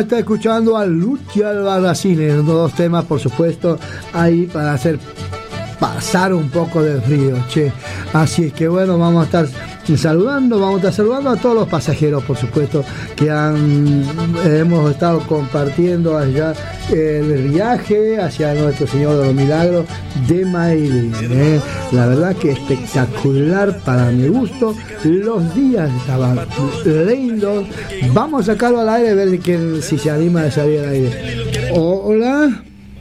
estar escuchando a Luchi Albarracín, dos temas, por supuesto, ahí para hacer pasar un poco de frío, che. Así es que bueno, vamos a estar saludando a todos los pasajeros, por supuesto, que hemos estado compartiendo allá el viaje hacia Nuestro Señor de los Milagros de Maylin. La verdad que espectacular para mi gusto. Los días estaban lindos. Vamos a sacarlo al aire, a ver si se anima a salir al aire. Hola.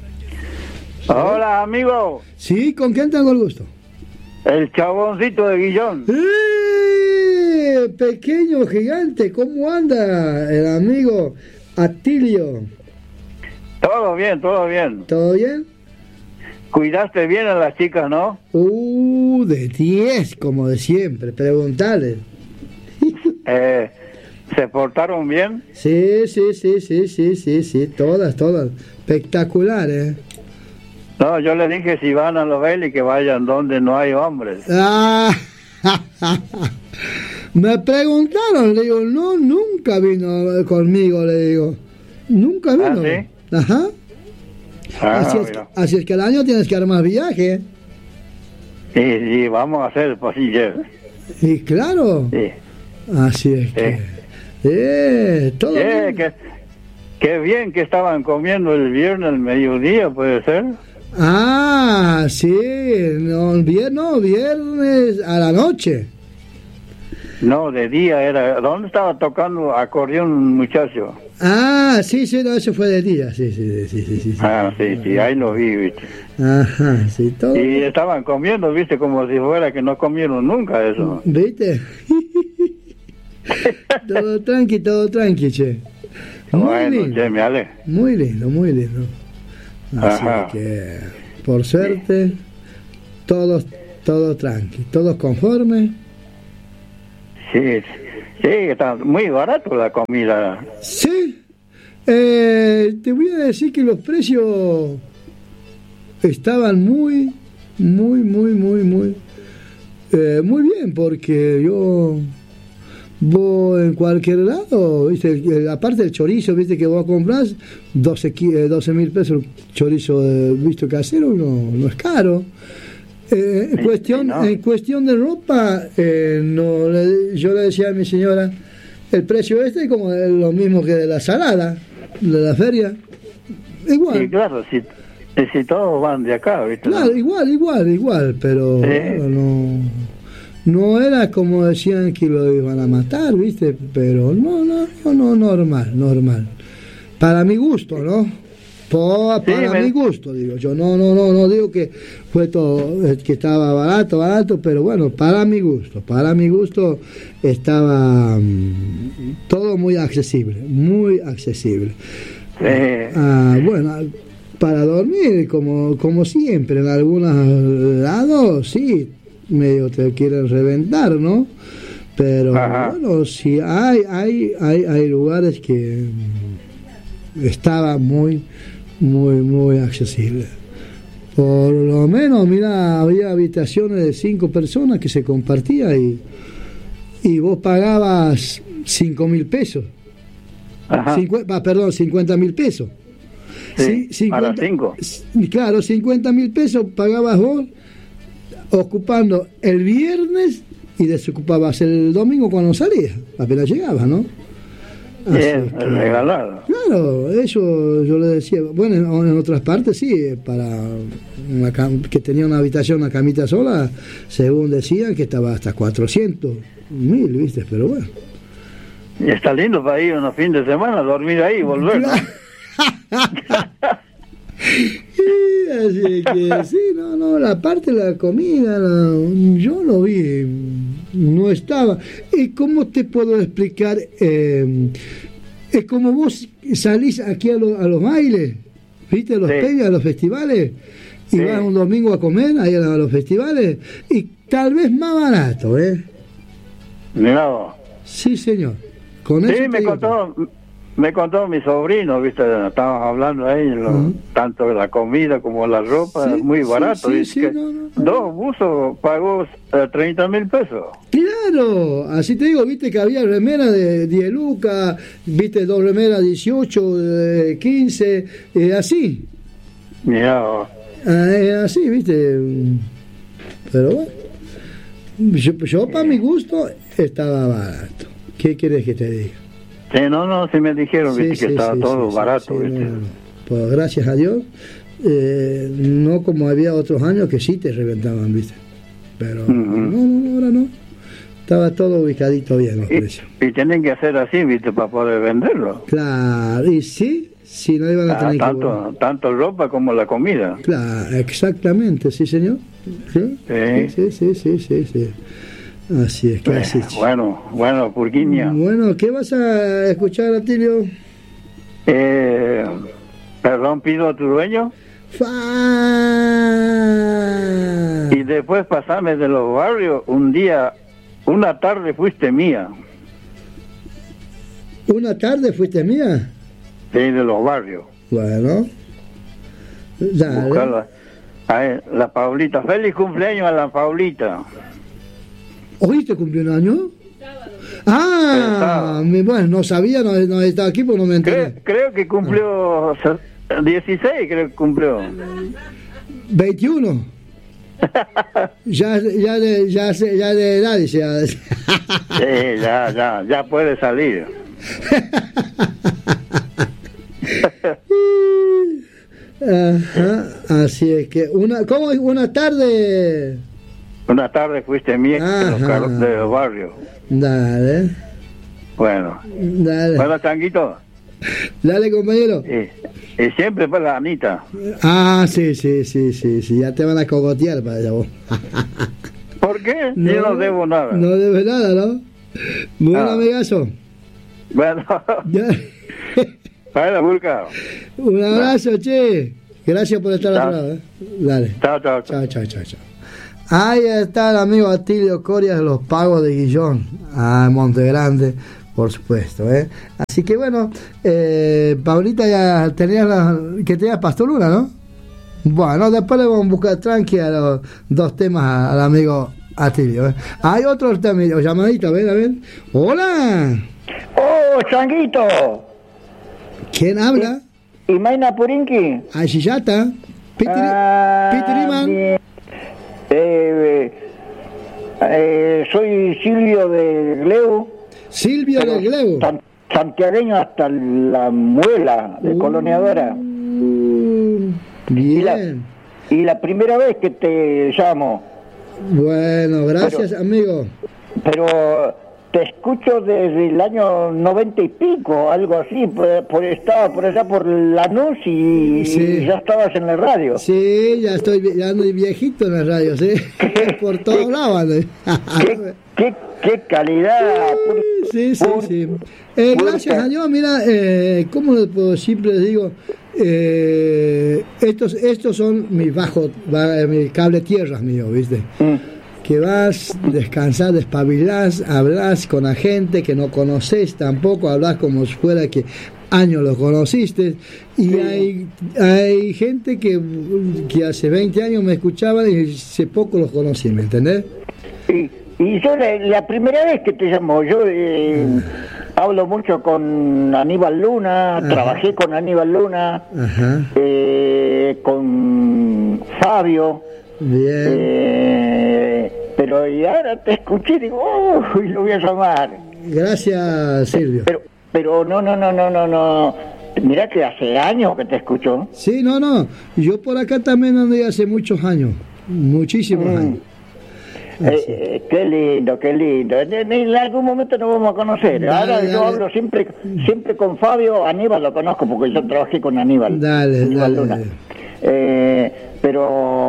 Hola, amigo. Sí, ¿con quién tengo el gusto? El chaboncito de Guillón. Pequeño gigante, ¿cómo anda el amigo Atilio? Todo bien, todo bien. ¿Todo bien? Cuidaste bien a las chicas, ¿no? De 10, como de siempre, preguntale. ¿Se portaron bien? Sí, todas, espectacular, No, yo le dije si van a los bailes que vayan donde no hay hombres. Me preguntaron, le digo, no, nunca vino conmigo, le digo. Nunca vino. ¿Sí? Ajá. Así es que al año tienes que armar viaje. Sí, vamos a hacer posible. Y claro. Sí. Así es que... todo bien. Qué bien que estaban comiendo el viernes al mediodía, ¿puede ser? Sí, viernes a la noche. No, de día era. ¿Dónde estaba tocando acordeón un muchacho? Sí, no, eso fue de día, sí. Sí, ahí lo vi, viste. Ajá, sí, todo. Y estaban comiendo, viste, como si fuera que no comieron nunca eso. ¿Viste? todo tranqui, che. Che, me ale. Muy lindo. Así que, por suerte, todo tranqui, todos conformes. Sí, está muy barato la comida. Sí, te voy a decir que los precios estaban muy bien, porque vos en cualquier lado, ¿viste? Aparte del chorizo, ¿viste? Que vos compras 12.000 pesos el chorizo, visto casero, no es caro. En cuestión de ropa, yo le decía a mi señora, el precio es como lo mismo que de la salada, de la feria. Igual. Sí, claro, si todos van de acá, ¿viste? Claro, igual, pero no era como decían que lo iban a matar, ¿viste? Pero no, normal. Para mi gusto, ¿no? Para mi gusto, digo yo. No digo que fue todo, que estaba barato, pero bueno, para mi gusto estaba todo muy accesible. Bueno, para dormir, como siempre, en algunos lados, sí, medio te quieren reventar, ¿no? Pero bueno, sí, hay lugares que estaba muy accesible. Por lo menos, mira, había habitaciones de 5 personas que se compartía y vos pagabas 5.000 pesos. 50.000 pesos. Sí, para 5. Claro, 50.000 pesos pagabas vos ocupando el viernes y desocupabas el domingo cuando salías, apenas llegabas, ¿no? Bien, regalado. Claro, eso yo le decía. Bueno, en otras partes sí, para que tenía una habitación, una camita sola, según decían que estaba hasta 400.000, ¿viste? Pero bueno. Y está lindo para ir unos fines de semana, dormir ahí y volver, ¿no? Así que sí, la parte de la comida, yo lo vi, no estaba. ¿Y cómo te puedo explicar? Es como vos salís aquí a los bailes, ¿viste? A los peñas, a los festivales, y vas un domingo a comer ahí a los festivales, y tal vez más barato, No. Sí, señor. Con sí, eso me contó mi sobrino, ¿viste? Estábamos hablando ahí, tanto de la comida como la ropa, Sí, es muy barato. sí, Dice que no. 2 buzos pagó 30.000 pesos. Claro, así te digo, viste que había remera de 10 lucas, viste 2 remeras 18, 15, así. Mira, Así, viste. Pero bueno, yo para mi gusto estaba barato. ¿Qué quieres que te diga? sí, no, sí me dijeron, viste, que estaba todo barato, viste. No. Pues gracias a Dios, no como había otros años que sí te reventaban, viste. Pero no, ahora no. Estaba todo ubicadito bien los precios. Y tienen que hacer así, viste, para poder venderlo. Claro, y sí, no iban a tener tanto ropa como la comida. Claro, exactamente, sí, señor. Sí. Así es que así. Bueno, Purguiña. Bueno, ¿qué vas a escuchar, Atilio? Perdón, pido a tu dueño. Y después pasame de los barrios, una tarde fuiste mía. ¿Una tarde fuiste mía? Sí, de los barrios. Bueno. Dale. Buscarla. La Paulita. Feliz cumpleaños a la Paulita. ¿Oíste cumplió un año? Bueno, no sabía, no estaba aquí, pues no me enteré. Creo que cumplió 16, creo que cumplió. 21. ya de edad, dice. Sí, ya puede salir. Ajá, así es que ¿cómo es una tarde? Una tarde fuiste mía de los barrios. Dale. Bueno. Dale. Bueno, Changuito. Dale, compañero. Y siempre para la Anita. Sí, ya te van a cogotear para allá vos. ¿Por qué? Yo no debo nada. No debes nada, ¿no? Buen amigazo. Bueno. Para Burka. Un abrazo, che. Gracias por estar al otro lado. Dale. Chao. Ahí está el amigo Atilio Corias de los Pagos de Guillón, Monte Grande, por supuesto. Así que bueno, Paulita, ya tenías Pastoruna, ¿no? Bueno, después le vamos a buscar tranqui a los 2 temas al amigo Atilio. Hay otro llamadito, a ver. ¡Hola! ¡Oh, Changuito! ¿Quién habla? Imaina Purinki. Ayillata. Pitiriman. Soy Silvio de Gleu. Silvio de Gleu. Santiagueño hasta la muela de Coloniadora. Bien. Y la primera vez que te llamo. Bueno, gracias, amigo. Pero te escucho desde el año 90 y pico, algo así, estaba por allá por Lanús y ya estabas en la radio. Sí, ya ando viejito en la radio, sí. Por todos lados. ¿Qué calidad? Sí. Gracias a Dios, mira, ¿cómo siempre les digo? Estos son mis cable tierras míos, ¿viste? Que vas, descansás, despabilás, hablas con la gente que no conoces tampoco, hablas como si fuera que años los conociste, y hay gente que hace 20 años me escuchaban y hace poco los conocí, ¿me entendés? Sí, y yo la primera vez que te llamo, yo hablo mucho con Aníbal Luna, trabajé con Aníbal Luna, con Fabio. Bien. Pero y ahora te escuché y digo, lo voy a llamar. Gracias, Silvio. Pero no. Mirá que hace años que te escucho. Sí, no. Yo por acá también andé hace muchos años. Muchísimos años. Qué lindo. En algún momento nos vamos a conocer. Ahora yo hablo siempre con Fabio. Aníbal lo conozco porque yo trabajé con Aníbal. Dale. Luna. Pero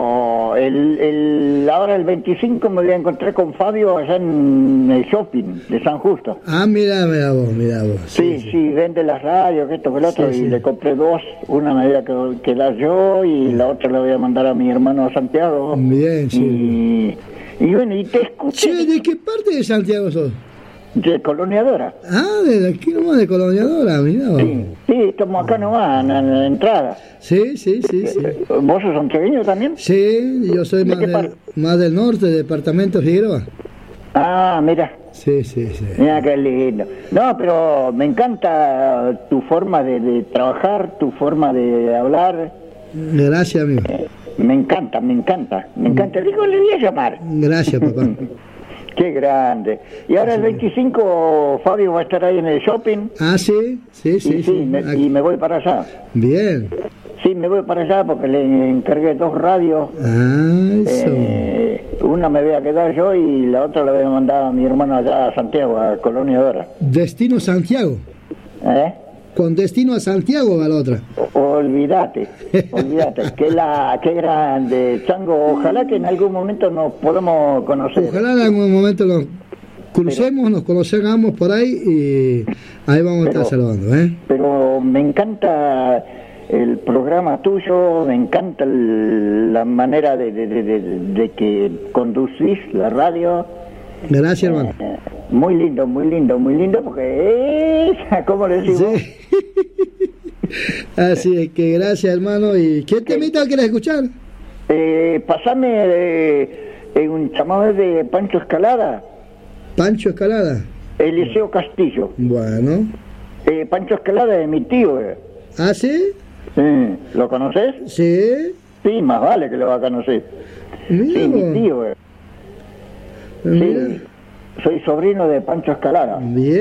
ahora el 25 me voy a encontrar con Fabio allá en el shopping de San Justo. Mira vos. Sí, vende las radios, que esto, que lo otro, y le compré 2, una me voy a quedar yo y la otra la voy a mandar a mi hermano Santiago. Bien, sí. Y bueno, y te escuché. Che, ¿de qué parte de Santiago sos? De Coloniadora. Ah, de aquí nomás, de Coloniadora, mirá. Sí, estamos acá nomás, en la entrada. Sí. ¿Vos sos santiagueño también? Sí, yo soy más del norte, departamento Figueroa. Ah, mira. Sí. Mira qué lindo. No, pero me encanta tu forma de trabajar, tu forma de hablar. Gracias, amigo. Me encanta. Digo, le voy a llamar. Gracias, papá. Qué grande. Y ahora el 25 Fabio va a estar ahí en el shopping. Ah, sí. Y me voy para allá. Bien. Sí, me voy para allá porque le encargué 2 radios. Ah, eso. Una me voy a quedar yo y la otra la voy a mandar a mi hermano allá a Santiago, a Coloniadora. Destino Santiago. Con destino a Santiago va la otra. Olvídate. Qué grande, Chango. Ojalá que en algún momento nos podamos conocer. Ojalá en algún momento nos crucemos, nos conozcamos por ahí y ahí vamos a estar saludando. Pero me encanta el programa tuyo, me encanta la manera de que conducís la radio. Gracias, hermano. Muy lindo, porque ¿cómo le decimos? Sí. Así es que gracias, hermano. ¿Y qué temita quieres escuchar? Pasame un chamamé de Pancho Escalada. Pancho Escalada. Eliseo Castillo. Bueno. Pancho Escalada es mi tío. ¿Ah, sí? ¿Lo conoces? Sí. Sí, más vale que lo va a conocer. Mira, sí, mi tío. Sí, soy sobrino de Pancho Escalada.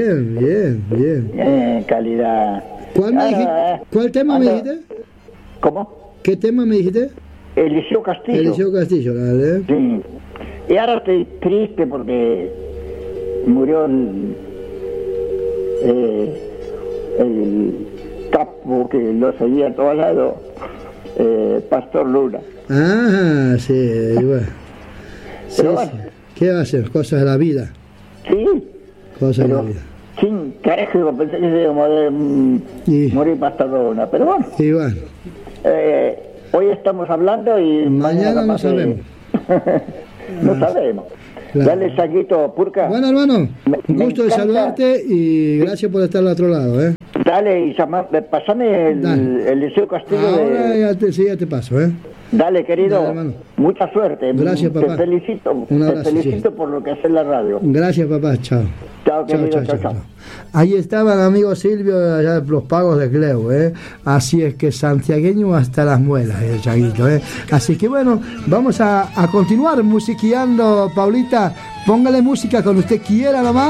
Bien. Calidad. ¿Cuál tema me dijiste? ¿Cómo? ¿Qué tema me dijiste? Eliseo Castillo, ¿vale? Sí. Y ahora estoy triste porque murió el capo que lo seguía a todos lados, Pastor Luna. Ah, sí, bueno. Pero bueno. ¿Qué va a hacer? Cosas de la vida. Sí. Cosas de la vida. Sin carajo, pensé que se iba a morir Pastor Luna, pero bueno. Y bueno. Hoy estamos hablando y mañana no sabemos. No sabemos. Claro. Dale, Saguito Purca. Bueno, hermano, un gusto de saludarte y gracias por estar al otro lado. Dale, y pasame el Liceo Castillo. Ahora ya te paso. Dale, querido. Dale, mucha suerte. Gracias, papá. Te felicito por lo que hace la radio. Gracias, papá. Chao. Chao, querido. Chao. Ahí estaban, amigo Silvio, allá los pagos de Cleo, Así es que santiagueño hasta las muelas, el Chaguito, Así que bueno, vamos a continuar musiqueando, Paulita. Póngale música cuando usted quiera nomás.